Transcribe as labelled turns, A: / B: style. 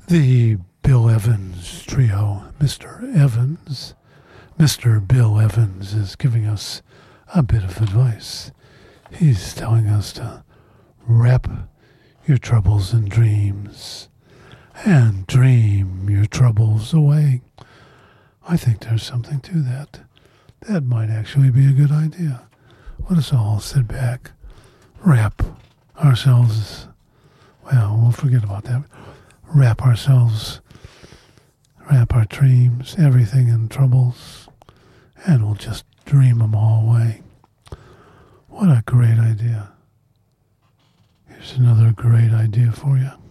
A: The Bill Evans trio, Mr. Evans. Mr. Bill Evans is giving us a bit of advice. He's telling us to wrap your troubles in dreams and dream your troubles away. I think there's something to that. That might actually be a good idea. Let us all sit back, wrap ourselves, well, we'll forget about that. Wrap our dreams, everything in troubles, and we'll just dream them all away. What a great idea. Here's another great idea for you.